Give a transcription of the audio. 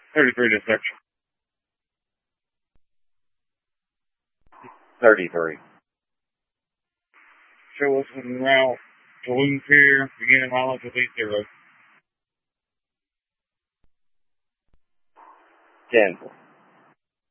33 to 6. 33. Show us en route. Duluth here. Beginning mileage with 80. 10.